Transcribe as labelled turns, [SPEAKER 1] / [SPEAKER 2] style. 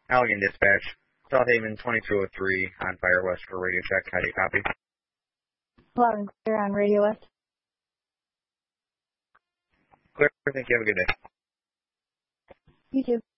[SPEAKER 1] Allegan Dispatch, South Haven 2203 on Fire West for radio check. How do you copy?
[SPEAKER 2] Loud and clear on Radio West.
[SPEAKER 1] Clear. Thank you. Have a good day.
[SPEAKER 2] You too.